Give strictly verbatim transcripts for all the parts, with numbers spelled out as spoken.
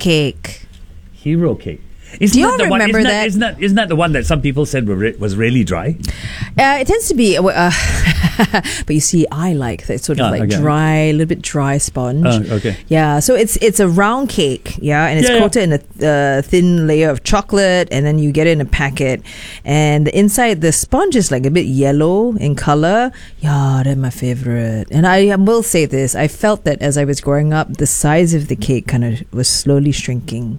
cake. Hero cake. Isn't Do you that the remember one, isn't that? that? Isn't that isn't that the one that some people said were re- was really dry? Uh, it tends to be, uh, but you see, I like that sort of Ah, like okay. dry, a little bit dry sponge. Oh, okay. Yeah, so it's it's a round cake, yeah, and it's Yeah, yeah. coated in a uh, thin layer of chocolate, and then you get it in a packet, and the inside the sponge is like a bit yellow in color. Yeah, that's my favorite. And I will say this: I felt that as I was growing up, the size of the cake kind of was slowly shrinking.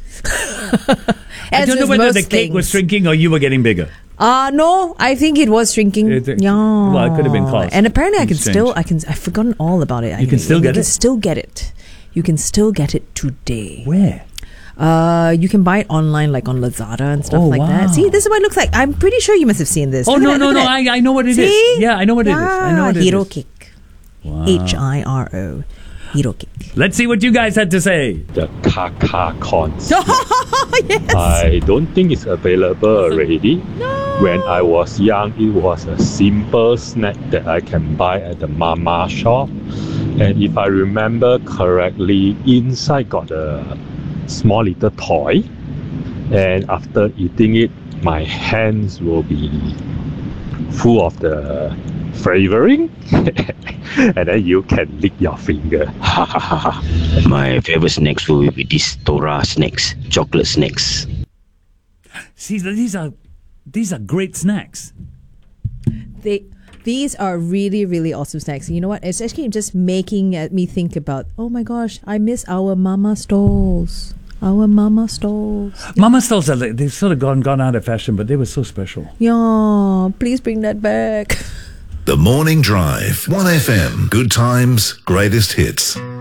I don't know whether the cake was shrinking or you were getting bigger. Uh no, I think it was shrinking. It- it- yeah. well, it could have been cost. And apparently, I can Exchange. still, I can, I've forgotten all about it. You can still get you it? can still get it. You can still get it today. Where? Uh, you can buy it online, like on Lazada and stuff Oh, like wow. that. See, this is what it looks like. I'm pretty sure you must have seen this. Oh Look no at that, no look no! at that. I I know what it is. See? Yeah, I know what it is. I know what it Hero is. cake. Wow. H I R O. Hero cake. Let's see what you guys had to say. The Kaka corn. Yes. I don't think it's available already. No. When I was young, it was a simple snack that I can buy at the mama shop. And if I remember correctly, inside got a small little toy. And after eating it, my hands will be full of the flavoring. And then you can lick your finger. My favorite snacks will be these Torah snacks, chocolate snacks. See, these are these are great snacks. They, these are really, really awesome snacks. You know what? It's actually just making uh, me think about, oh my gosh, I miss our mama stalls. Our mama stalls. Mama stalls are like, they've sort of gone gone out of fashion, but they were so special. Yeah, please bring that back. The Morning Drive. one F M. Good times, greatest hits.